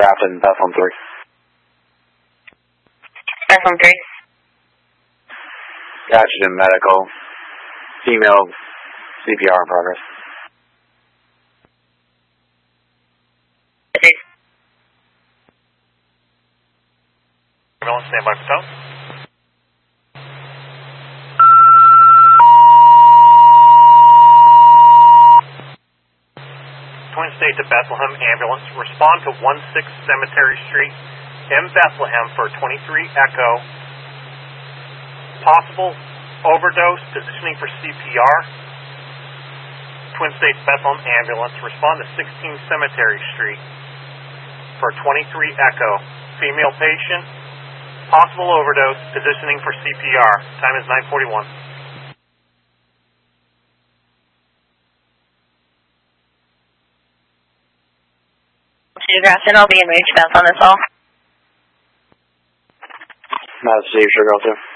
Grafton, Bethlehem 3. Bethlehem 3. Oxygen medical. Female CPR in progress. Ambulance, stand by for tone. Twin State to Bethlehem ambulance. Respond to 16 Cemetery Street in Bethlehem for 23 Echo. Possible overdose, positioning for CPR. Twin State Bethlehem ambulance. Respond to 16 Cemetery Street for 23 Echo. Female patient. Possible overdose, positioning for CPR. Time is 9:41. Grafton, I'll be in range bounce on this all. Mass Steve, Sugar 2.